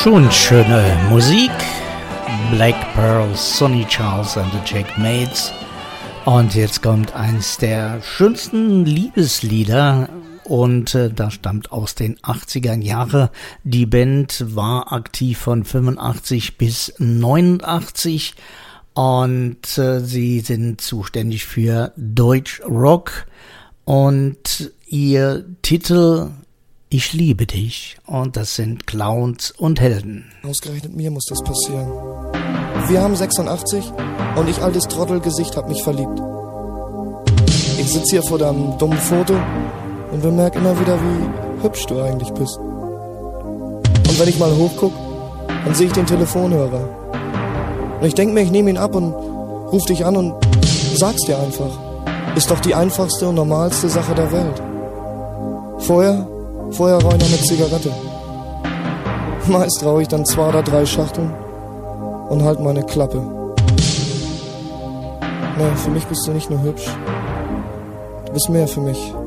Schon schöne Musik. Black Pearl, Sonny Charles and the Jake Mates. Und jetzt kommt eins der schönsten Liebeslieder. Und das stammt aus den 80er Jahren. Die Band war aktiv von 85 bis 89. Und sie sind zuständig für Deutschrock. Und ihr Titel: Ich liebe dich. Und das sind Clowns und Helden. Ausgerechnet mir muss das passieren. Wir haben 86 und ich, altes Trottelgesicht, hab mich verliebt. Ich sitz hier vor deinem dummen Foto und bemerk immer wieder, wie hübsch du eigentlich bist. Und wenn ich mal hochguck, dann sehe ich den Telefonhörer. Und ich denk mir, ich nehme ihn ab und ruf dich an und sag's dir einfach. Ist doch die einfachste und normalste Sache der Welt. Vorher rauche ich noch eine Zigarette. Meist rauche ich dann 2 oder 3 Schachteln und halt meine Klappe. Nee, für mich bist du nicht nur hübsch. Du bist mehr für mich.